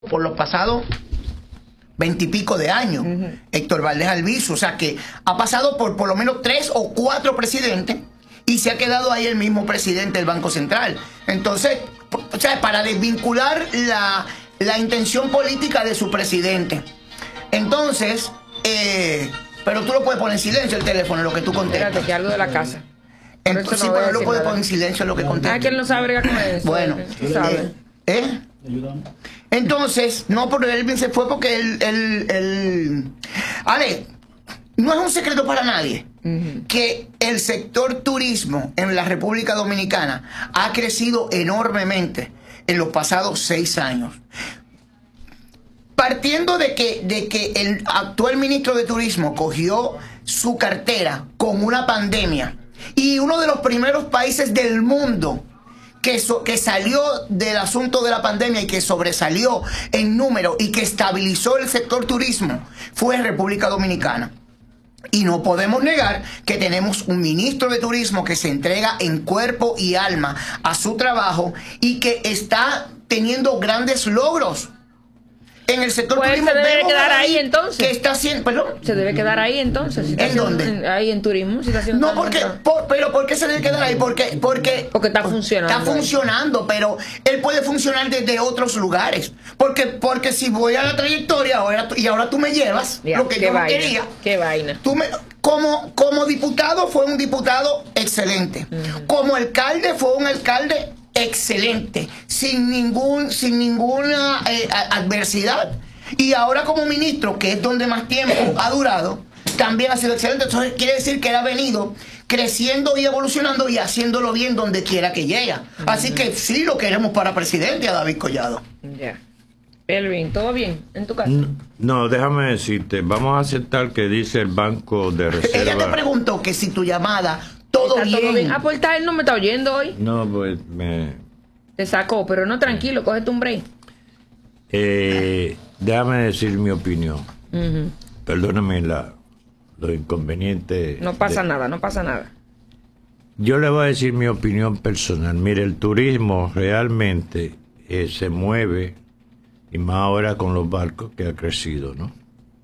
por los pasados 20 y pico de años, Héctor Valdés Albizu, o sea que ha pasado por lo menos 3 o 4 presidentes y se ha quedado ahí el mismo presidente del Banco Central. Entonces, o sea, para desvincular la intención política de su presidente. Entonces, pero tú lo puedes poner en silencio el teléfono, lo que tú contestas. Espérate, que algo de la casa. Entonces, sí, pero lo puedes poner en silencio lo que contestas. Ah, que él no sabe bregar con eso. Bueno, tú sabes. Entonces, no, pero él se fue porque Ale, no es un secreto para nadie que el sector turismo en la República Dominicana ha crecido enormemente en los pasados 6 años. Partiendo de que el actual ministro de Turismo cogió su cartera con una pandemia y uno de los primeros países del mundo que salió del asunto de la pandemia y que sobresalió en número y que estabilizó el sector turismo fue República Dominicana. Y no podemos negar que tenemos un ministro de Turismo que se entrega en cuerpo y alma a su trabajo y que está teniendo grandes logros. En el sector turismo se debe quedar ahí entonces. ¿Qué está haciendo? ¿Perdón? Se debe quedar ahí entonces. Si ¿En dónde? Ahí en turismo. Si no, pero ¿por qué se debe quedar ahí? Porque está funcionando. Está funcionando, pero él puede funcionar desde otros lugares. Porque si voy a la trayectoria ahora tú me llevas lo que yo no quería. Qué vaina. Como diputado fue un diputado excelente. Como alcalde fue un alcalde excelente, sin ninguna adversidad. Y ahora como ministro, que es donde más tiempo ha durado, también ha sido excelente. Entonces quiere decir que él ha venido creciendo y evolucionando y haciéndolo bien donde quiera que llega. Así que sí lo queremos para presidente a David Collado. Ya. Elvin, ¿todo bien en tu casa? No, déjame decirte, vamos a aceptar que dice el Banco de Reserva. Ella te preguntó que si tu llamada todo bien. Ah, pues él no me está oyendo hoy. No, pues te sacó, pero no, tranquilo, cógete un break. Déjame decir mi opinión. Perdóname los inconvenientes. No pasa nada, no pasa nada. Yo le voy a decir mi opinión personal. Mire, el turismo realmente se mueve, y más ahora con los barcos que ha crecido, ¿no?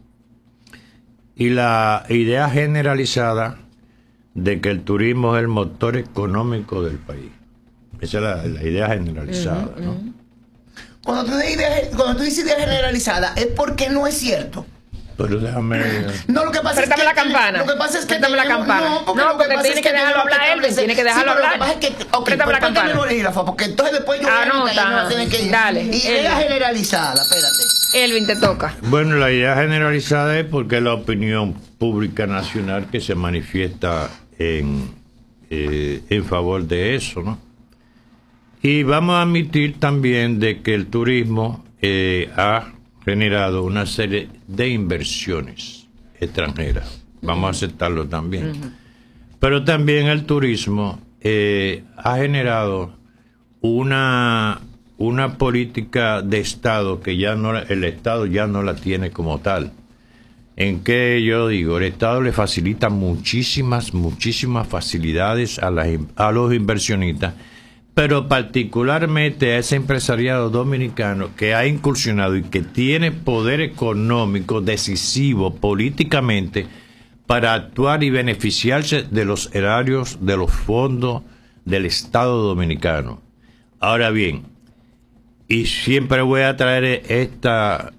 Y la idea generalizada de que el turismo es el motor económico del país. Esa es la idea generalizada, ¿no? Cuando tú dices idea generalizada, es porque no es cierto. Pero déjame... No, lo que pasa Préstame es que... la campana. Lo que pasa es que... Préstame la campana. No, porque tiene que dejarlo hablar, Elvin. Tiene que dejarlo hablar. Lo que pasa es que... Ok, préstame la campana. Porque entonces después yo... Anota. Dale. Idea generalizada, espérate. Elvin, te toca. Bueno, la idea generalizada es porque es la opinión pública nacional que se manifiesta en favor de eso, ¿no? Y vamos a admitir también de que el turismo ha generado una serie de inversiones extranjeras. Vamos a aceptarlo también. Pero también el turismo ha generado una política de Estado que el Estado ya no la tiene como tal. ¿En qué yo digo? El Estado le facilita muchísimas facilidades a los inversionistas, pero particularmente a ese empresariado dominicano que ha incursionado y que tiene poder económico decisivo políticamente para actuar y beneficiarse de los erarios, de los fondos del Estado dominicano. Ahora bien, y siempre voy a traer esta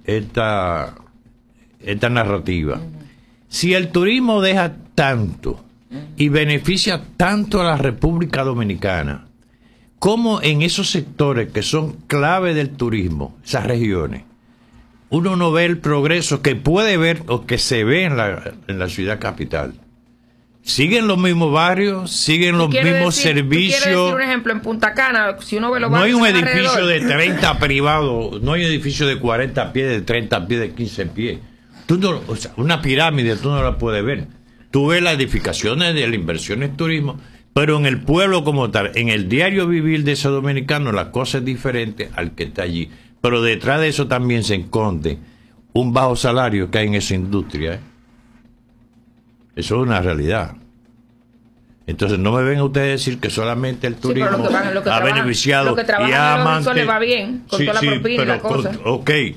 narrativa. Si el turismo deja tanto y beneficia tanto a la República Dominicana, ¿cómo en esos sectores que son clave del turismo, esas regiones, uno no ve el progreso que puede ver o que se ve en la ciudad capital? Siguen los mismos barrios, siguen los mismos servicios. ¿Quieres decir un ejemplo? En Punta Cana, si uno ve los barrios, no hay un edificio alrededor de 30 privados, no hay un edificio de 40 pies, de 30 pies, de 15 pies. O sea, una pirámide tú no la puedes ver. Tú ves las edificaciones de la inversión en turismo, pero en el pueblo como tal, en el diario vivir de ese dominicano, la cosa es diferente al que está allí. Pero detrás de eso también se esconde un bajo salario que hay en esa industria, Eso es una realidad. Entonces no me vengan ustedes a decir que solamente el turismo lo que ha beneficiado y ha mantenido. le va bien con toda la propina y la cosa. Ok,